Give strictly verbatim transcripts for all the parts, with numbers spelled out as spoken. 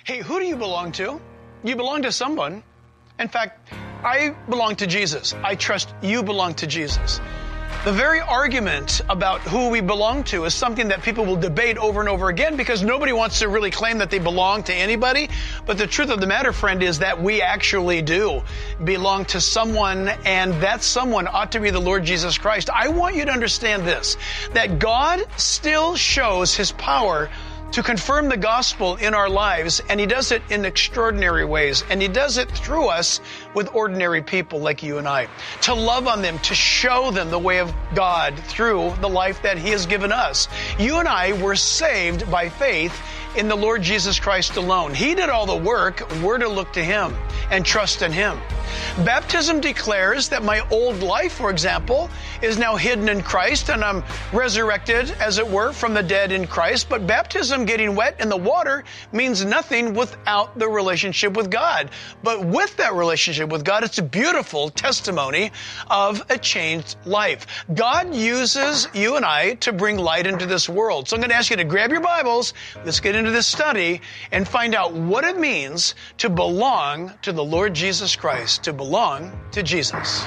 Hey, who do you belong to? You belong to someone. In fact, I belong to Jesus. I trust you belong to Jesus. The very argument about who we belong to is something that people will debate over and over again because nobody wants to really claim that they belong to anybody. But the truth of the matter, friend, is that we actually do belong to someone, and that someone ought to be the Lord Jesus Christ. I want you to understand this, that God still shows His power to confirm the gospel in our lives, and He does it in extraordinary ways, and He does it through us with ordinary people like you and I. To love on them, to show them the way of God through the life that He has given us. You and I were saved by faith in the Lord Jesus Christ alone. He did all the work. We're to look to Him and trust in Him. Baptism declares that my old life, for example, is now hidden in Christ, and I'm resurrected, as it were, from the dead in Christ. But baptism, getting wet in the water, means nothing without the relationship with God. But with that relationship with God, it's a beautiful testimony of a changed life. God uses you and I to bring light into this world. So I'm going to ask you to grab your Bibles. Let's get into this study and find out what it means to belong to the Lord Jesus Christ, to belong to Jesus.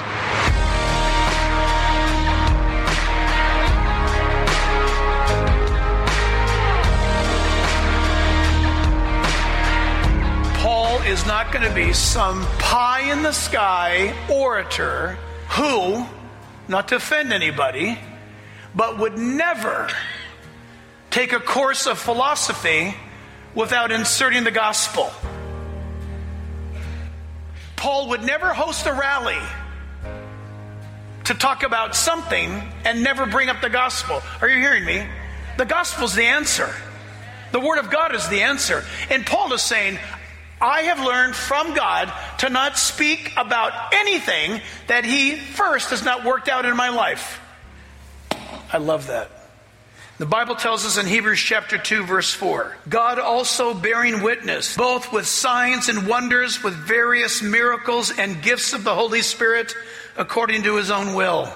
Paul is not going to be some pie-in-the-sky orator who, not to offend anybody, but would never take a course of philosophy without inserting the gospel. Paul would never host a rally to talk about something and never bring up the gospel. Are you hearing me? The gospel's the answer. The Word of God is the answer. And Paul is saying, I have learned from God to not speak about anything that He first has not worked out in my life. I love that. The Bible tells us in Hebrews chapter two, verse four, God also bearing witness, both with signs and wonders, with various miracles and gifts of the Holy Spirit, according to His own will.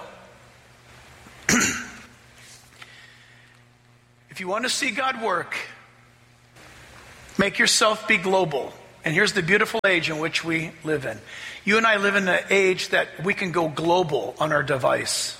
If you want to see God work, make yourself be global. And here's the beautiful age in which we live in. You and I live in an age that we can go global on our device.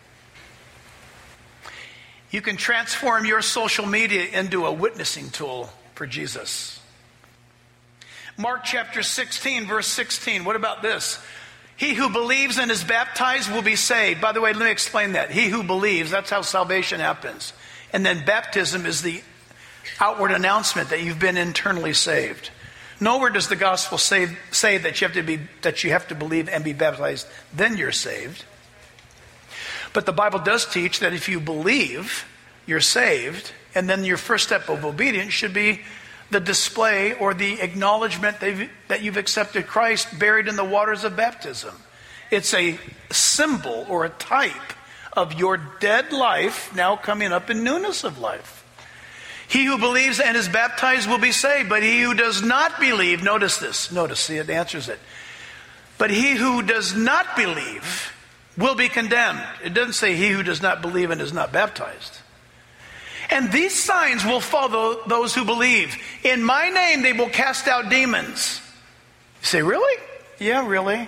You can transform your social media into a witnessing tool for Jesus. Mark chapter sixteen, verse sixteen. What about this? He who believes and is baptized will be saved. By the way, let me explain that. He who believes, that's how salvation happens. And then baptism is the outward announcement that you've been internally saved. Nowhere does the gospel say, say that you have to be that you have to believe and be baptized, then you're saved. But the Bible does teach that if you believe, you're saved, and then your first step of obedience should be the display or the acknowledgement that you've accepted Christ buried in the waters of baptism. It's a symbol or a type of your dead life now coming up in newness of life. He who believes and is baptized will be saved, but he who does not believe, notice this, notice, see, it answers it. But he who does not believe will be condemned. It doesn't say he who does not believe and is not baptized. And these signs will follow those who believe. In my name they will cast out demons. You say, really? Yeah, really.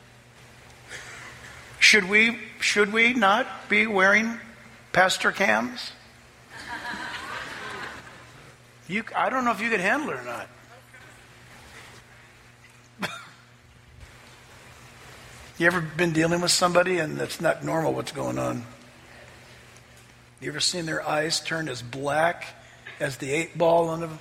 Should we, should we not be wearing pastor cams? You, I don't know if you could handle it or not. You ever been dealing with somebody and it's not normal what's going on? You ever seen their eyes turn as black as the eight ball on a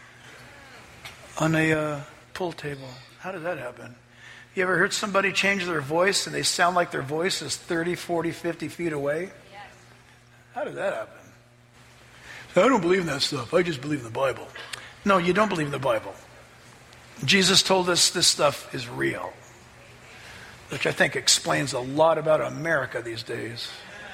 on a uh, pool table? How did that happen? You ever heard somebody change their voice and they sound like their voice is thirty, forty, fifty feet away? Yes. How did that happen? I don't believe in that stuff. I just believe in the Bible. No, you don't believe in the Bible. Jesus told us this stuff is real, which I think explains a lot about America these days.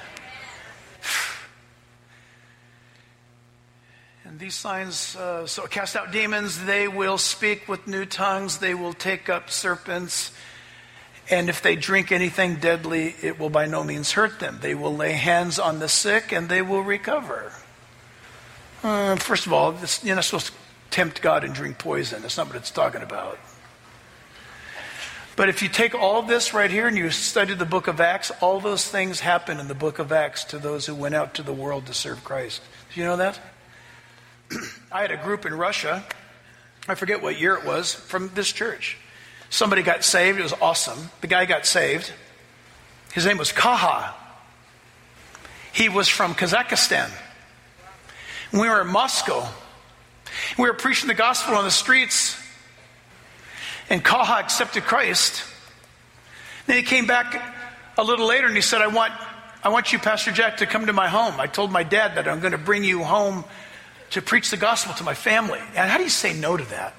And these signs, uh, so cast out demons, they will speak with new tongues, they will take up serpents, and if they drink anything deadly, it will by no means hurt them. They will lay hands on the sick and they will recover. Uh, first of all, this, you're not supposed to tempt God and drink poison. That's not what it's talking about. But if you take all this right here and you study the book of Acts, all those things happen in the book of Acts to those who went out to the world to serve Christ. Do you know that? I had a group in Russia, I forget what year it was, from this church. Somebody got saved. It was awesome. The guy got saved. His name was Kaha. He was from Kazakhstan. We were in Moscow. We were preaching the gospel on the streets. And Kaha accepted Christ. Then he came back a little later and he said, I want, I want you, Pastor Jack, to come to my home. I told my dad that I'm going to bring you home to preach the gospel to my family. And how do you say no to that?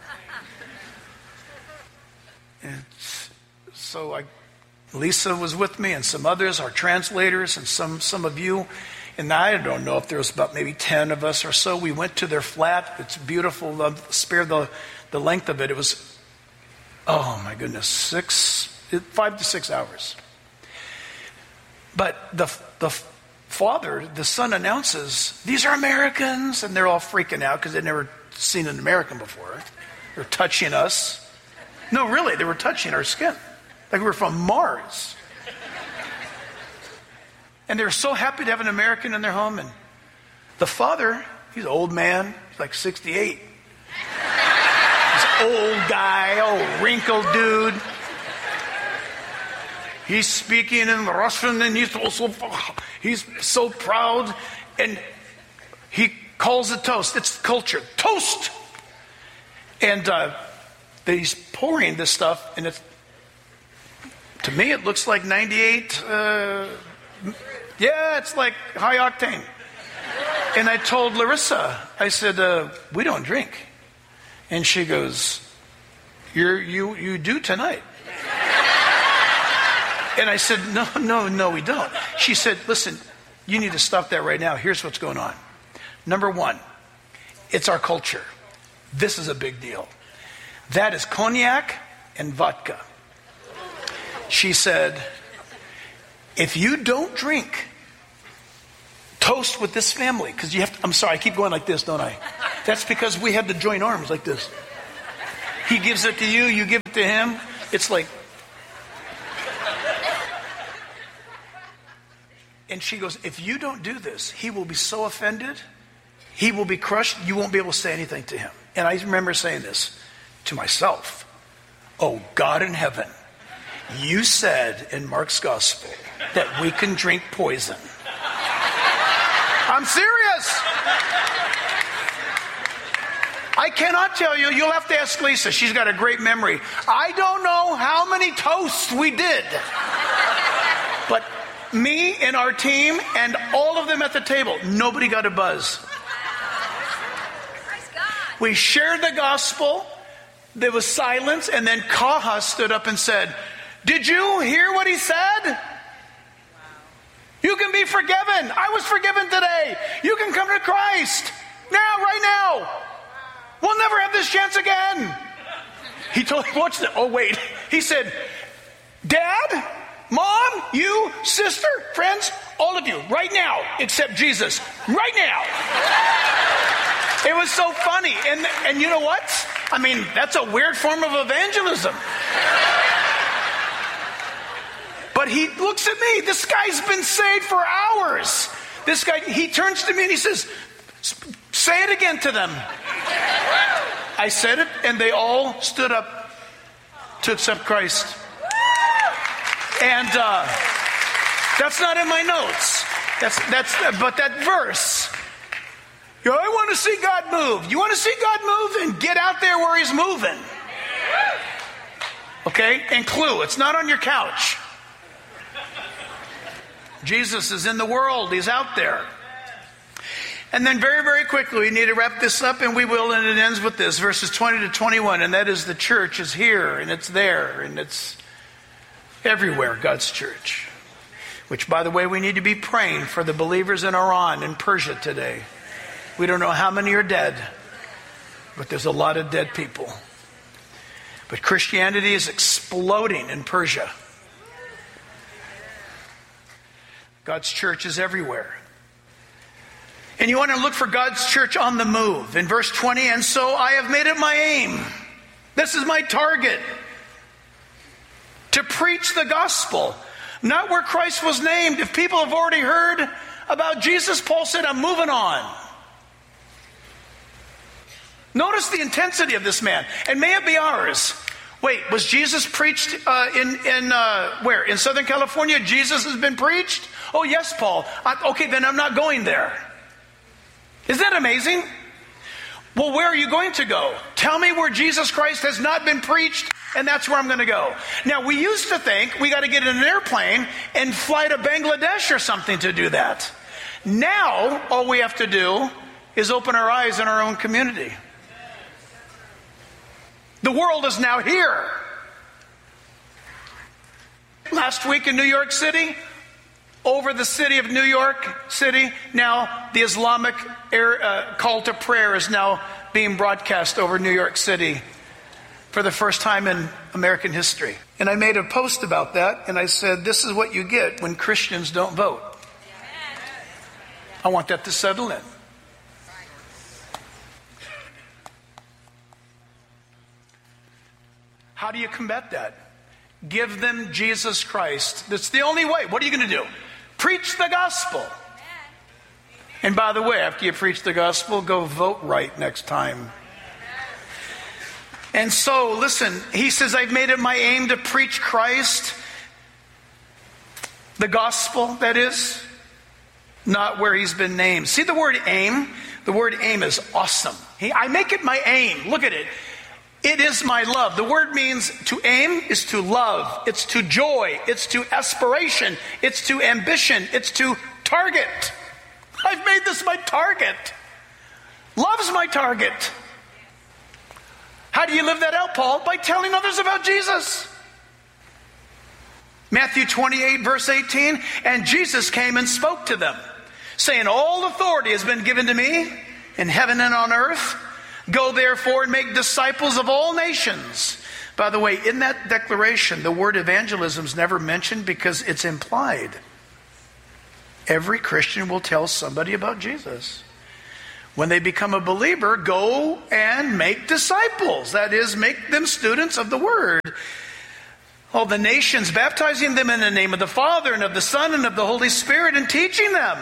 And so I, Lisa was with me and some others, our translators and some, some of you. And I don't know if there was about maybe ten of us or so. We went to their flat. It's beautiful. I'll spare the, the length of it. It was, oh my goodness, six, five to six hours. But the the father, the son announces, these are Americans. And they're all freaking out because they'd never seen an American before. They're touching us. No, really, they were touching our skin. Like we were from Mars. And they were so happy to have an American in their home. And the father, he's an old man. He's like sixty-eight. He's an old guy, old wrinkled dude. He's speaking in Russian and he's also, he's so proud. And he calls a toast. It's culture. Toast! And uh, he's pouring this stuff. And it's, to me, it looks like ninety-eight. Uh, yeah, it's like high octane. And I told Larissa, I said, uh, we don't drink. And she goes, You're, you you do tonight. And I said, no, no, no, we don't. She said, listen, you need to stop that right now. Here's what's going on. Number one, it's our culture. This is a big deal. That is cognac and vodka. She said, if you don't drink, toast with this family, because you have to, I'm sorry, I keep going like this, don't I? That's because we had to join arms like this. He gives it to you, you give it to him. It's like, and she goes, if you don't do this, he will be so offended, he will be crushed, you won't be able to say anything to him. And I remember saying this to myself. Oh, God in heaven, you said in Mark's gospel that we can drink poison. I'm serious. I cannot tell you. You'll have to ask Lisa. She's got a great memory. I don't know how many toasts we did. But me and our team and all of them at the table, nobody got a buzz. We shared the gospel. There was silence. And then Kaha stood up and said, did you hear what he said? You can be forgiven. I was forgiven today. You can come to Christ. Now, right now. We'll never have this chance again. He told me, watch that. Oh, wait. He said, Dad, Mom, you, sister, friends, all of you, right now, accept Jesus. Right now. It was so funny. And, and you know what? I mean, that's a weird form of evangelism. But he looks at me. This guy's been saved for hours. This guy, he turns to me and he says, say it again to them. I said it and they all stood up to accept Christ. And uh, that's not in my notes. That's that's. But that verse, you know, I want to see God move. You want to see God move? And get out there where he's moving. Okay? And clue, it's not on your couch. Jesus is in the world. He's out there. And then very, very quickly, we need to wrap this up, and we will, and it ends with this, verses twenty to twenty-one, and that is the church is here, and it's there, and it's everywhere, God's church. Which, by the way, we need to be praying for the believers in Iran and Persia today. We don't know how many are dead, but there's a lot of dead people. But Christianity is exploding in Persia. God's church is everywhere. And you want to look for God's church on the move. In verse twenty, and so I have made it my aim. This is my target. To preach the gospel. Not where Christ was named. If people have already heard about Jesus, Paul said, I'm moving on. Notice the intensity of this man. And may it be ours. Wait, was Jesus preached uh, in, in uh, where? In Southern California, Jesus has been preached? Oh, yes, Paul. I, okay, then I'm not going there. Isn't that amazing? Well, where are you going to go? Tell me where Jesus Christ has not been preached, and that's where I'm going to go. Now, we used to think we got to get in an airplane and fly to Bangladesh or something to do that. Now, all we have to do is open our eyes in our own community. The world is now here. Last week in New York City, over the city of New York City, now the Islamic air, uh, call to prayer is now being broadcast over New York City for the first time in American history. And I made a post about that, and I said, this is what you get when Christians don't vote. I want that to settle in. How do you combat that? Give them Jesus Christ. That's the only way. What are you going to do? Preach the gospel. And by the way, after you preach the gospel, go vote right next time. And so, listen, he says, I've made it my aim to preach Christ. The gospel, that is, not where he's been named. See the word aim? The word aim is awesome. He, I make it my aim. Look at it. It is my love. The word means to aim is to love. It's to joy. It's to aspiration. It's to ambition. It's to target. I've made this my target. Love's my target. How do you live that out, Paul? By telling others about Jesus. Matthew twenty-eight, verse eighteen, and Jesus came and spoke to them, saying, all authority has been given to me in heaven and on earth. Go therefore and make disciples of all nations. By the way, in that declaration, the word evangelism is never mentioned because it's implied. Every Christian will tell somebody about Jesus. When they become a believer, go and make disciples. That is, make them students of the word. All the nations, baptizing them in the name of the Father and of the Son and of the Holy Spirit, and teaching them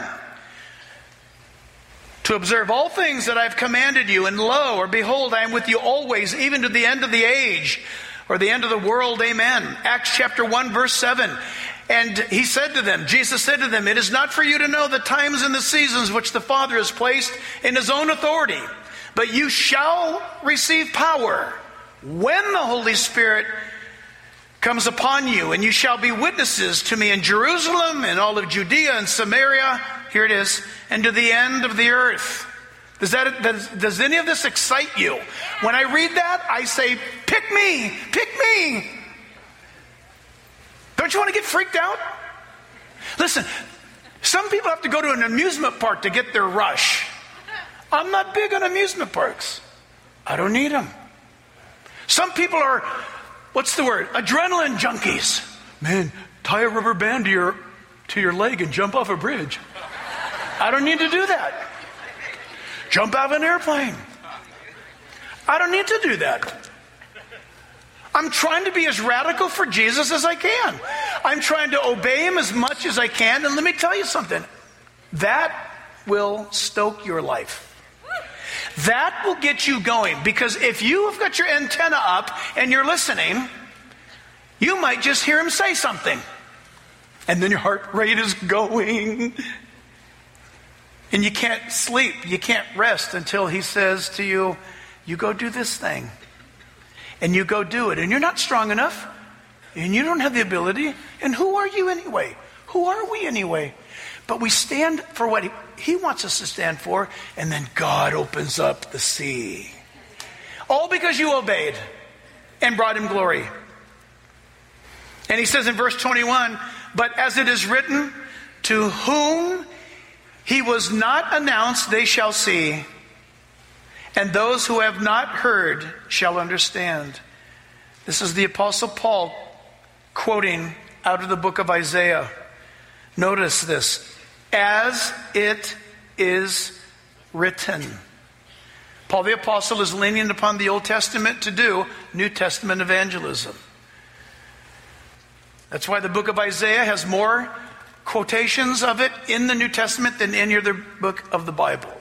to observe all things that I've commanded you. And lo, or behold, I am with you always, even to the end of the age, or the end of the world. Amen. Acts chapter one, verse seven. And he said to them, Jesus said to them, it is not for you to know the times and the seasons which the Father has placed in his own authority, but you shall receive power when the Holy Spirit comes upon you, and you shall be witnesses to me in Jerusalem and all of Judea and Samaria. Here it is. And to the end of the earth. Does that, does, does any of this excite you? When I read that, I say, pick me, pick me. Don't you want to get freaked out? Listen, some people have to go to an amusement park to get their rush. I'm not big on amusement parks. I don't need them. Some people are, what's the word? Adrenaline junkies. Man, tie a rubber band to your, to your leg and jump off a bridge. I don't need to do that. Jump out of an airplane. I don't need to do that. I'm trying to be as radical for Jesus as I can. I'm trying to obey him as much as I can. And let me tell you something. That will stoke your life. That will get you going. Because if you have got your antenna up and you're listening, you might just hear him say something. And then your heart rate is going. And you can't sleep, you can't rest until he says to you, you go do this thing. And you go do it. And you're not strong enough. And you don't have the ability. And who are you anyway? Who are we anyway? But we stand for what he, he wants us to stand for. And then God opens up the sea. All because you obeyed and brought him glory. And he says in verse twenty-one, but as it is written, to whom he was not announced, they shall see, and those who have not heard shall understand. This is the Apostle Paul quoting out of the book of Isaiah. Notice this. As it is written. Paul the Apostle is leaning upon the Old Testament to do New Testament evangelism. That's why the book of Isaiah has more quotations of it in the New Testament than any other book of the Bible.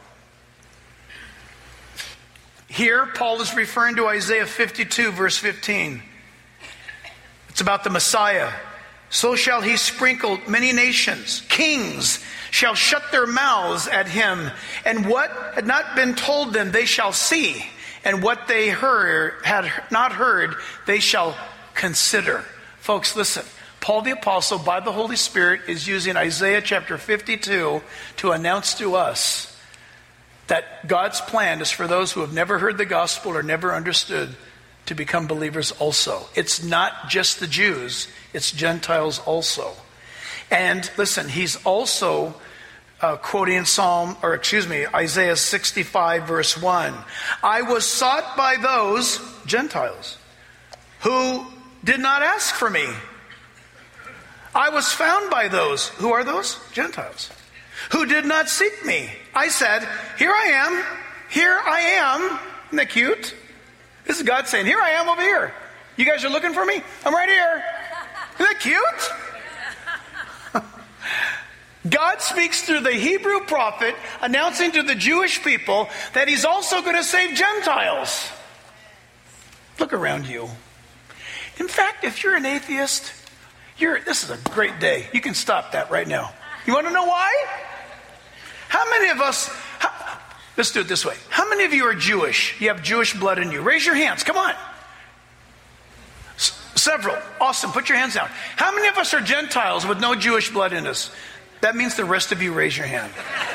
Here, Paul is referring to Isaiah fifty-two, verse fifteen. It's about the Messiah. So shall he sprinkle many nations. Kings shall shut their mouths at him. And what had not been told them, they shall see. And what they heard, had not heard, they shall consider. Folks, listen. Paul the Apostle, by the Holy Spirit, is using Isaiah chapter fifty-two to announce to us that God's plan is for those who have never heard the gospel or never understood to become believers also. It's not just the Jews, it's Gentiles also. And listen, he's also uh, quoting Psalm, or excuse me, Isaiah sixty-five, verse one. I was sought by those, Gentiles, who did not ask for me. I was found by those, who are those? Gentiles, who did not seek me. I said, here I am, here I am. Isn't that cute? This is God saying, here I am over here. You guys are looking for me? I'm right here. Isn't that cute? God speaks through the Hebrew prophet, announcing to the Jewish people that he's also going to save Gentiles. Look around you. In fact, if you're an atheist, You're, this is a great day. You can stop that right now. You want to know why? How many of us, how, let's do it this way. How many of you are Jewish? You have Jewish blood in you. Raise your hands. Come on. S- several. Awesome. Put your hands down. How many of us are Gentiles with no Jewish blood in us? That means the rest of you raise your hand.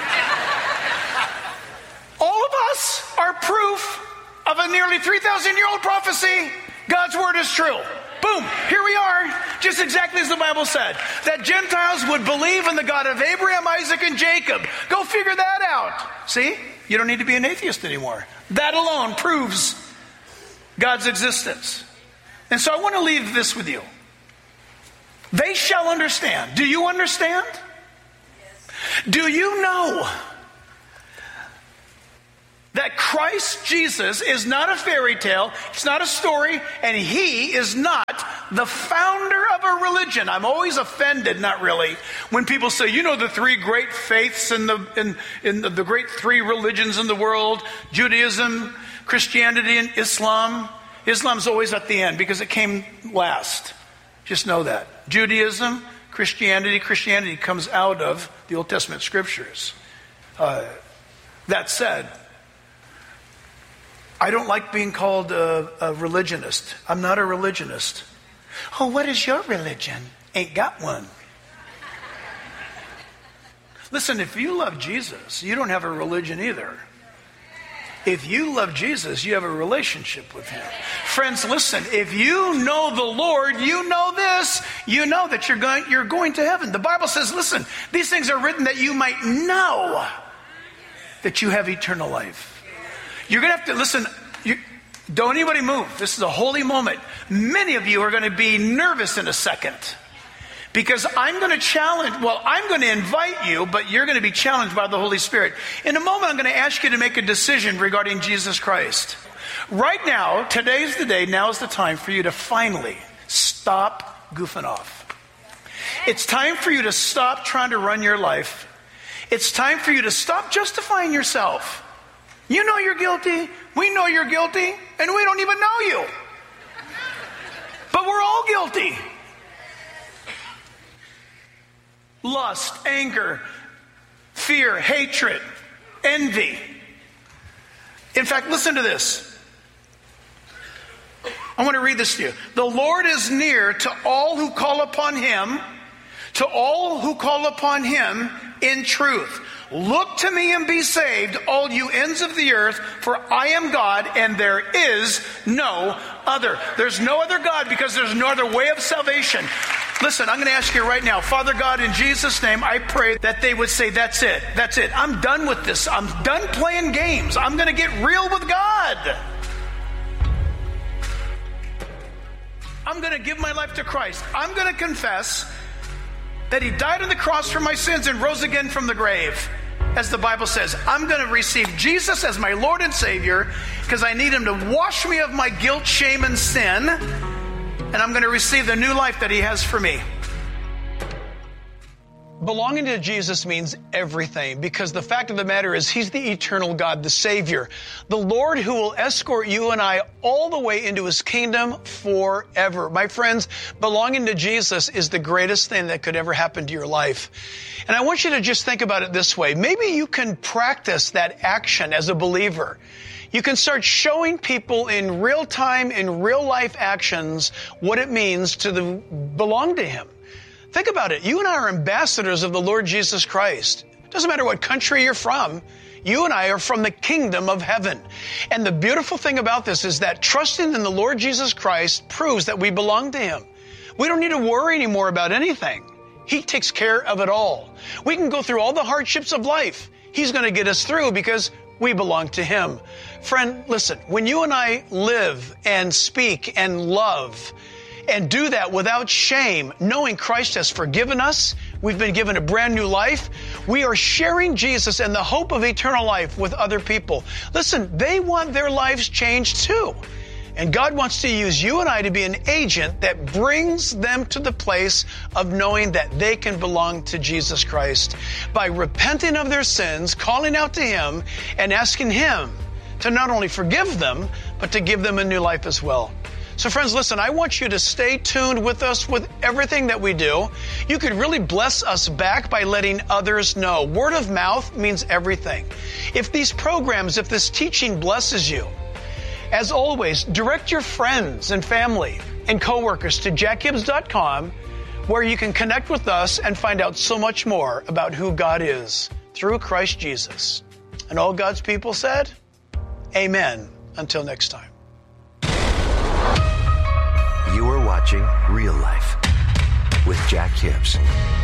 All of us are proof of a nearly three thousand year old prophecy. God's word is true. Boom, here we are, just exactly as the Bible said, that Gentiles would believe in the God of Abraham, Isaac, and Jacob. Go figure that out. See, you don't need to be an atheist anymore. That alone proves God's existence. And so I want to leave this with you. They shall understand. Do you understand? Yes. Do you know that Christ Jesus is not a fairy tale, it's not a story, and he is not the founder of a religion? I'm always offended, not really, when people say, you know, the three great faiths in the in, in the, the great three religions in the world, Judaism, Christianity, and Islam. Islam's always at the end because it came last. Just know that. Judaism, Christianity, Christianity comes out of the Old Testament scriptures. Uh, that said, I don't like being called a, a religionist. I'm not a religionist. Oh, what is your religion? Ain't got one. Listen, if you love Jesus, you don't have a religion either. If you love Jesus, you have a relationship with him. Friends, listen, if you know the Lord, you know this. You know that you're going, you're going to heaven. The Bible says, listen, these things are written that you might know that you have eternal life. You're going to have to, listen, you, don't anybody move. This is a holy moment. Many of you are going to be nervous in a second. Because I'm going to challenge, well, I'm going to invite you, but you're going to be challenged by the Holy Spirit. In a moment, I'm going to ask you to make a decision regarding Jesus Christ. Right now, today's the day, now is the time for you to finally stop goofing off. It's time for you to stop trying to run your life. It's time for you to stop justifying yourself. You know you're guilty. We know you're guilty. And we don't even know you. But we're all guilty. Lust, anger, fear, hatred, envy. In fact, listen to this. I want to read this to you. The Lord is near to all who call upon him, to all who call upon him in truth. Look to me and be saved, all you ends of the earth, for I am God and there is no other. There's no other God because there's no other way of salvation. Listen, I'm going to ask you right now, Father God, in Jesus' name, I pray that they would say, that's it, that's it. I'm done with this. I'm done playing games. I'm going to get real with God. I'm going to give my life to Christ. I'm going to confess that he died on the cross for my sins and rose again from the grave. as the Bible says. I'm going to receive Jesus as my Lord and Savior because I need him to wash me of my guilt, shame, and sin. And I'm going to receive the new life that he has for me. Belonging to Jesus means everything, because the fact of the matter is he's the eternal God, the Savior, the Lord who will escort you and I all the way into his kingdom forever. My friends, belonging to Jesus is the greatest thing that could ever happen to your life. And I want you to just think about it this way. Maybe you can practice that action as a believer. You can start showing people in real time, in real life actions, what it means to the, belong to him. Think about it. You and I are ambassadors of the Lord Jesus Christ. It doesn't matter what country you're from. You and I are from the kingdom of heaven. And the beautiful thing about this is that trusting in the Lord Jesus Christ proves that we belong to him. We don't need to worry anymore about anything. He takes care of it all. We can go through all the hardships of life. He's going to get us through because we belong to him. Friend, listen, when you and I live and speak and love and do that without shame, knowing Christ has forgiven us, we've been given a brand new life, we are sharing Jesus and the hope of eternal life with other people. Listen, they want their lives changed too. And God wants to use you and I to be an agent that brings them to the place of knowing that they can belong to Jesus Christ by repenting of their sins, calling out to him, and asking him to not only forgive them, but to give them a new life as well. So friends, listen, I want you to stay tuned with us with everything that we do. You could really bless us back by letting others know. Word of mouth means everything. If these programs, if this teaching blesses you, as always, direct your friends and family and coworkers to jack hibbs dot com, where you can connect with us and find out so much more about who God is through Christ Jesus. And all God's people said, amen. Until next time. You are watching Real Life with Jack Hibbs.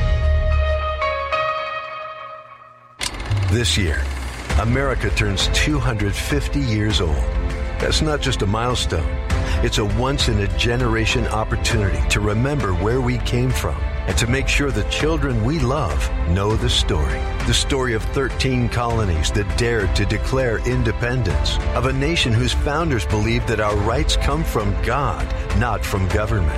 This year, America turns two hundred fifty years old. That's not just a milestone. It's a once-in-a-generation opportunity to remember where we came from and to make sure the children we love know the story. The story of thirteen colonies that dared to declare independence, of a nation whose founders believed that our rights come from God, not from government.